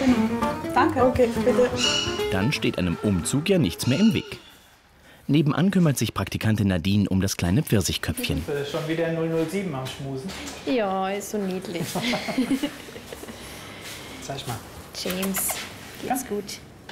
Danke. Okay, bitte. Dann steht einem Umzug ja nichts mehr im Weg. Nebenan kümmert sich Praktikantin Nadine um das kleine Pfirsichköpfchen. Schon wieder 007 am Schmusen. Ja, ist so niedlich. Zeig mal. James, geht's gut?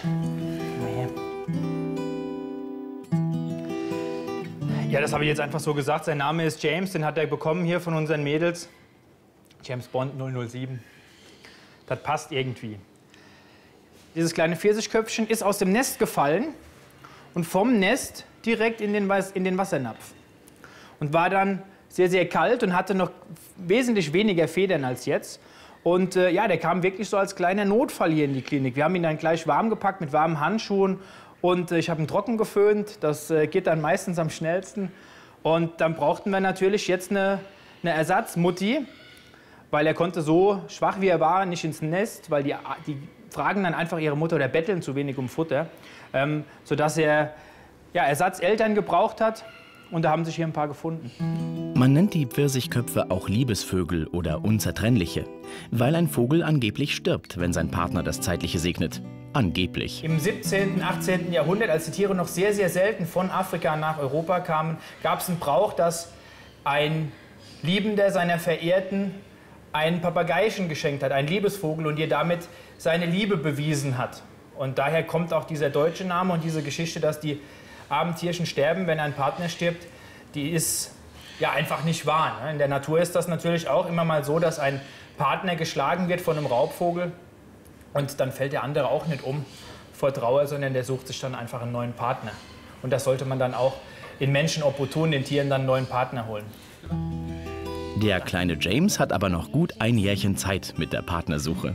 Ja, das habe ich jetzt einfach so gesagt. Sein Name ist James, den hat er bekommen hier von unseren Mädels. James Bond 007. Das passt irgendwie. Dieses kleine Pfirsichköpfchen ist aus dem Nest gefallen und vom Nest direkt in den Wassernapf. Und war dann sehr, sehr kalt und hatte noch wesentlich weniger Federn als jetzt. Und ja, der kam wirklich so als kleiner Notfall hier in die Klinik. Wir haben ihn dann gleich warm gepackt mit warmen Handschuhen und ich habe ihn trocken geföhnt. Das geht dann meistens am schnellsten. Und dann brauchten wir natürlich jetzt eine Ersatzmutti, weil er konnte so schwach wie er war nicht ins Nest, weil die fragen dann einfach ihre Mutter oder betteln zu wenig um Futter, sodass er ja, Ersatzeltern gebraucht hat. Und da haben sich hier ein paar gefunden. Man nennt die Pfirsichköpfe auch Liebesvögel oder Unzertrennliche, weil ein Vogel angeblich stirbt, wenn sein Partner das Zeitliche segnet. Angeblich. Im 17., 18. Jahrhundert, als die Tiere noch sehr, sehr selten von Afrika nach Europa kamen, gab es einen Brauch, dass ein Liebender seiner Verehrten einen Papageischen geschenkt hat, einen Liebesvogel, und ihr damit seine Liebe bewiesen hat. Und daher kommt auch dieser deutsche Name und diese Geschichte, dass die armen Tierchen sterben, wenn ein Partner stirbt, die ist ja einfach nicht wahr. In der Natur ist das natürlich auch immer mal so, dass ein Partner geschlagen wird von einem Raubvogel und dann fällt der andere auch nicht um vor Trauer, sondern der sucht sich dann einfach einen neuen Partner. Und das sollte man dann auch in Menschen opportun, den Tieren dann einen neuen Partner holen. Der kleine James hat aber noch gut ein Jährchen Zeit mit der Partnersuche.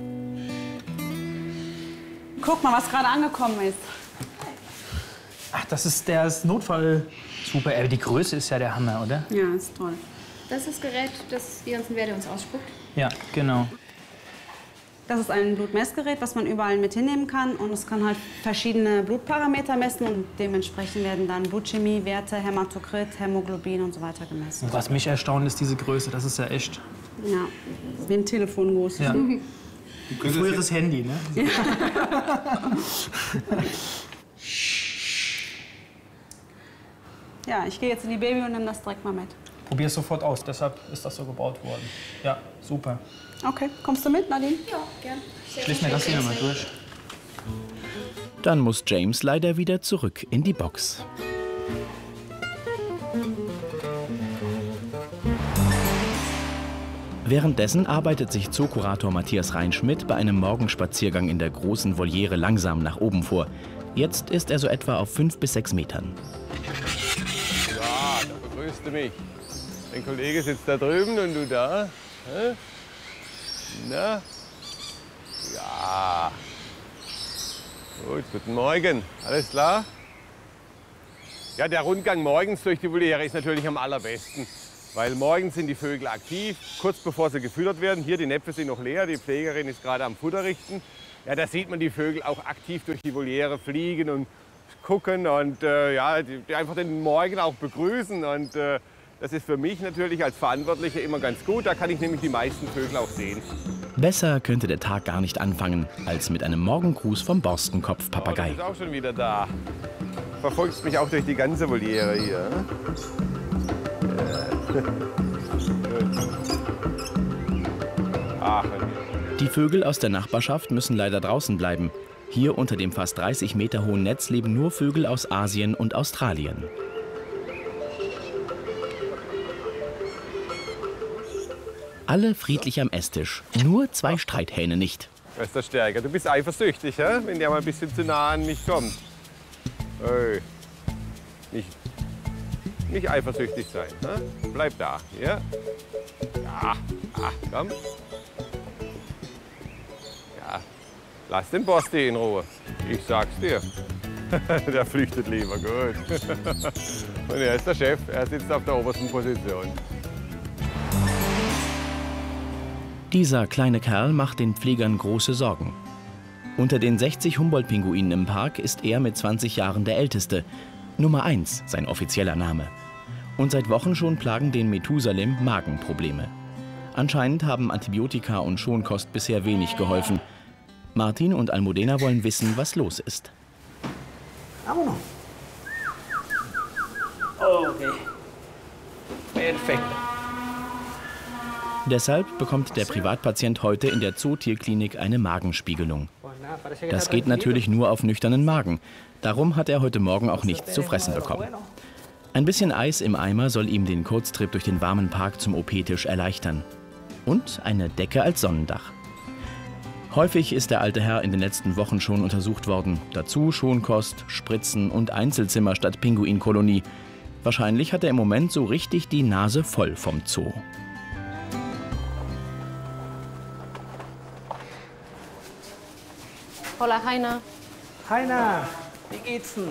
Guck mal, was gerade angekommen ist. Ach, das ist Notfall. Super, die Größe ist ja der Hammer, oder? Ja, ist toll. Das ist das Gerät, das die ganzen Werte uns ausspuckt? Ja, genau. Das ist ein Blutmessgerät, was man überall mit hinnehmen kann. Und es kann halt verschiedene Blutparameter messen. Und dementsprechend werden dann Blutchemiewerte, Hämatokrit, Hämoglobin und so weiter gemessen. Und was mich erstaunt, ist diese Größe. Das ist ja echt. Ja, wie ein Telefon groß. Ja. Ein früheres Handy, ne? Ja, ich gehe jetzt in die Baby und nehme das direkt mal mit. Probier es sofort aus, deshalb ist das so gebaut worden. Ja, super. Okay, kommst du mit, Nadine? Ja, gern. Schließ mir das hier mal durch. Dann muss James leider wieder zurück in die Box. Währenddessen arbeitet sich Zookurator Matthias Reinschmidt bei einem Morgenspaziergang in der großen Voliere langsam nach oben vor. Jetzt ist er so etwa auf 5 bis 6 Metern. Ja, da begrüßt du mich. Dein Kollege sitzt da drüben und du da. Hä? Na? Ja. Gut, guten Morgen. Alles klar? Ja, der Rundgang morgens durch die Voliere ist natürlich am allerbesten. Weil morgens sind die Vögel aktiv, kurz bevor sie gefüttert werden. Hier, die Näpfe sind noch leer, die Pflegerin ist gerade am Futter richten. Ja, da sieht man die Vögel auch aktiv durch die Voliere fliegen und gucken und ja, die einfach den Morgen auch begrüßen. Und das ist für mich natürlich als Verantwortlicher immer ganz gut. Da kann ich nämlich die meisten Vögel auch sehen. Besser könnte der Tag gar nicht anfangen, als mit einem Morgengruß vom Borstenkopf-Papagei. Oh, du bist auch schon wieder da. Verfolgst mich auch durch die ganze Voliere hier. Ach, die Vögel aus der Nachbarschaft müssen leider draußen bleiben. Hier unter dem fast 30 Meter hohen Netz leben nur Vögel aus Asien und Australien. Alle friedlich am Esstisch, nur 2 Streithähne nicht. wer ist der Stärker? Du bist eifersüchtig, ja? Wenn der mal ein bisschen zu nah an mich kommt. Hey. Nicht eifersüchtig sein. Ne? Bleib da. Ja? Ja. Ah, komm. Ja. Lass den Borsti in Ruhe. Ich sag's dir. Der flüchtet lieber. Gut. Und er ist der Chef. Er sitzt auf der obersten Position. Dieser kleine Kerl macht den Pflegern große Sorgen. Unter den 60 Humboldt-Pinguinen im Park ist er mit 20 Jahren der älteste. Nummer 1, sein offizieller Name. Und seit Wochen schon plagen den Methusalem Magenprobleme. Anscheinend haben Antibiotika und Schonkost bisher wenig geholfen. Martin und Almudena wollen wissen, was los ist. Vámonos. Okay. Perfekt. Deshalb bekommt der Privatpatient heute in der Zootierklinik eine Magenspiegelung. Das geht natürlich nur auf nüchternen Magen. Darum hat er heute Morgen auch nichts zu fressen bekommen. Ein bisschen Eis im Eimer soll ihm den Kurztrip durch den warmen Park zum OP-Tisch erleichtern. Und eine Decke als Sonnendach. Häufig ist der alte Herr in den letzten Wochen schon untersucht worden. Dazu Schonkost, Spritzen und Einzelzimmer statt Pinguinkolonie. Wahrscheinlich hat er im Moment so richtig die Nase voll vom Zoo. Hola, Heiner. Heiner, wie geht's denn?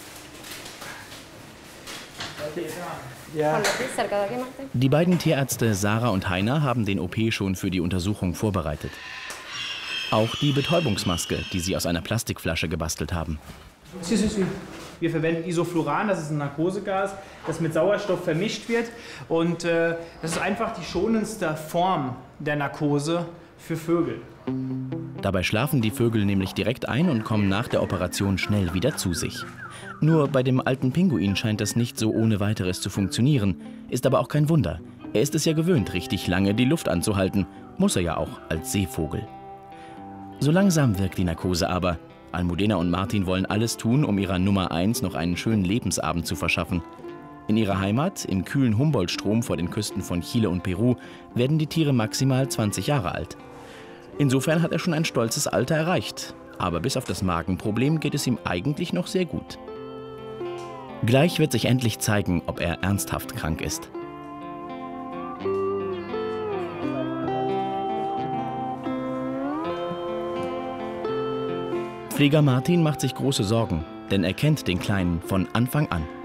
Ja. Die beiden Tierärzte Sarah und Heiner haben den OP schon für die Untersuchung vorbereitet. Auch die Betäubungsmaske, die sie aus einer Plastikflasche gebastelt haben. Wir verwenden Isofluran, das ist ein Narkosegas, das mit Sauerstoff vermischt wird. Und das ist einfach die schonendste Form der Narkose für Vögel. Dabei schlafen die Vögel nämlich direkt ein und kommen nach der Operation schnell wieder zu sich. Nur bei dem alten Pinguin scheint das nicht so ohne weiteres zu funktionieren. Ist aber auch kein Wunder. Er ist es ja gewöhnt, richtig lange die Luft anzuhalten. Muss er ja auch als Seevogel. So langsam wirkt die Narkose aber. Almudena und Martin wollen alles tun, um ihrer Nummer 1 noch einen schönen Lebensabend zu verschaffen. In ihrer Heimat, im kühlen Humboldt-Strom vor den Küsten von Chile und Peru, werden die Tiere maximal 20 Jahre alt. Insofern hat er schon ein stolzes Alter erreicht. Aber bis auf das Magenproblem geht es ihm eigentlich noch sehr gut. Gleich wird sich endlich zeigen, ob er ernsthaft krank ist. Pfleger Martin macht sich große Sorgen, denn er kennt den Kleinen von Anfang an.